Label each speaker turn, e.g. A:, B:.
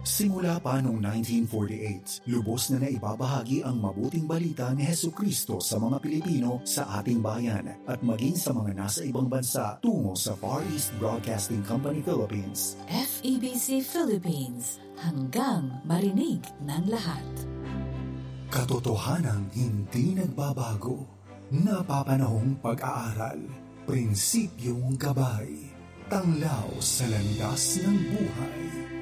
A: Simula pa noong 1948, lubos na naibabahagi ang mabuting balita ni Hesukristo sa mga Pilipino sa ating bayan at maging sa mga nasa ibang bansa tungo sa Far East Broadcasting Company Philippines.
B: FEBC Philippines, hanggang marinig ng lahat.
A: Katotohanang hindi nagbabago, napapanahong pag-aaral, prinsipyong gabay, tanglaw sa landas ng buhay.